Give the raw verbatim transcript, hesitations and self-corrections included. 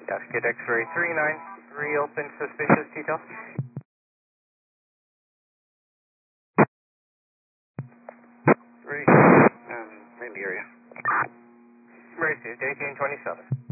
Dasket X-ray three nine three, open suspicious details. Ready? Um, in the area. Received, eighteen twenty-seven.